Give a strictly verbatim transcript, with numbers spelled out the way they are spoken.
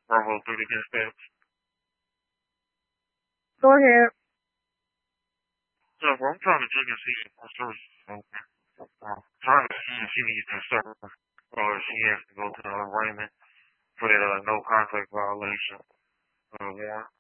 Bravo three to dispatch. Go ahead. So, well, I'm trying to check and see if my service is open. I'm trying to see if she needs to serve or if she has to go to the arraignment for that uh, no contact violation uh, warrant.